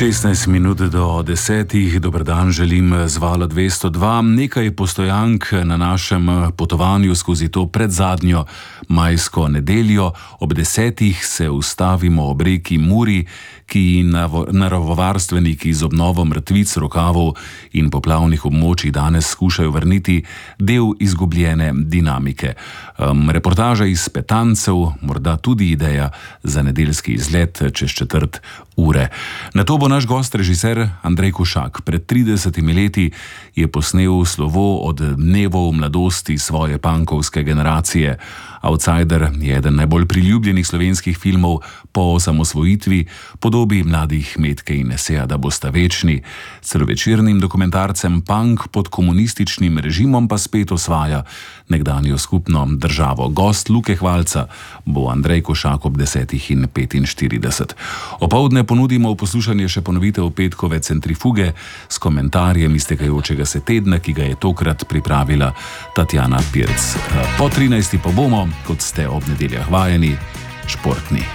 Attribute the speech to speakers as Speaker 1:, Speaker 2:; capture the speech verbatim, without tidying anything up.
Speaker 1: šestnajst minut do desetih, dober dan želim z Vala dvesto dva. Nekaj postojank na našem potovanju skozi to predzadnjo majsko nedeljo. Ob desetih se ustavimo ob reki Muri, ki naravovarstveniki z obnovo mrtvic, rokavov in poplavnih območij danes skušajo vrniti del izgubljene dinamike. Um, reportaža iz Petancev, morda tudi ideja za nedeljski izlet čez četrt ure. Na to bo naš gost, režiser Andrej Košak. Pred tridesetimi leti je posnel slovo od dnevov mladosti svoje punkovske generacije. Outsider je eden najbolj priljubljenih slovenskih filmov po osamosvojitvi, podobi mladih Metke in Neseja, da bosta večni. Celovečernim dokumentarcem Punk pod komunističnim režimom pa spet osvaja nekdanjo skupno državo. Gost Luke Hvalca bo Andrej Košak ob desetih in petinštirideset. Opoldne ponudimo v poslušanje še ponovitev petkove Centrifuge s komentarjem iztekajočega se tedna, ki ga je tokrat pripravila Tatjana Pirc. Po trinajsti pa bomo, kot ste ob nedeljah vajeni, športni.